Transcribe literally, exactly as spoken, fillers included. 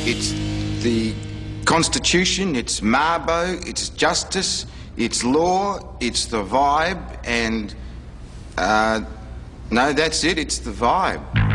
It's the Constitution, it's Mabo, it's justice, it's law, it's the vibe, and uh, no, that's it, it's the vibe.